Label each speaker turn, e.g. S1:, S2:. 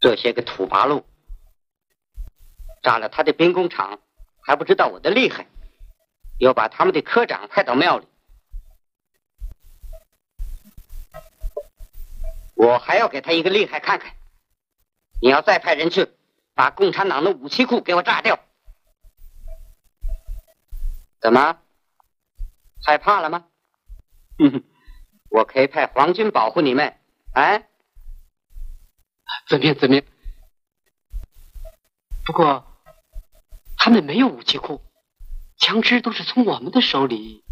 S1: 这些个土八路炸了他的兵工厂，还不知道我的厉害，要把他们的科长派到庙里。我还要给他一个厉害看看。你要再派人去，把共产党的武器库给我炸掉。怎么？害怕了吗？我可以派皇军保护你们。哎，
S2: 遵命，遵命。不过，他们没有武器库，枪支都是从我们的手里